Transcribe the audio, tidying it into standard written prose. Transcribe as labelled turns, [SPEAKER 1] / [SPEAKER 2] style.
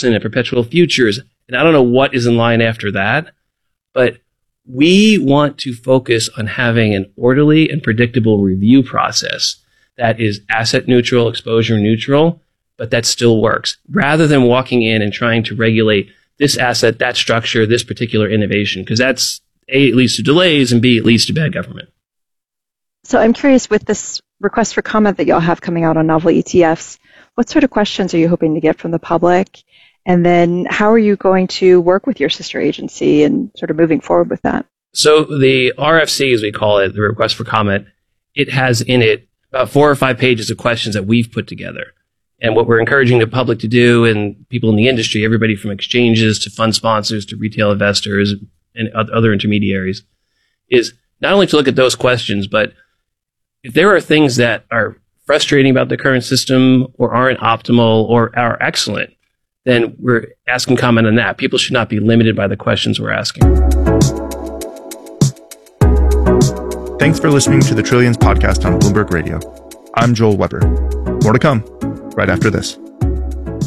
[SPEAKER 1] option and perpetual futures. And I don't know what is in line after that, but we want to focus on having an orderly and predictable review process that is asset neutral, exposure neutral, but that still works, rather than walking in and trying to regulate this asset, that structure, this particular innovation, because that's A, it leads to delays, and B, it leads to bad government.
[SPEAKER 2] So I'm curious, with this request for comment that y'all have coming out on novel ETFs, what sort of questions are you hoping to get from the public? And then how are you going to work with your sister agency and sort of moving forward with that?
[SPEAKER 1] So the RFC, as we call it, the request for comment, it has in it about 4 or 5 pages of questions that we've put together. And what we're encouraging the public to do, and people in the industry, everybody from exchanges to fund sponsors to retail investors and other intermediaries, is not only to look at those questions, but if there are things that are frustrating about the current system or aren't optimal or are excellent, then we're asking comment on that. People should not be limited by the questions we're asking.
[SPEAKER 3] Thanks for listening to the Trillions podcast on Bloomberg Radio. I'm Joel Weber. More to come right after this.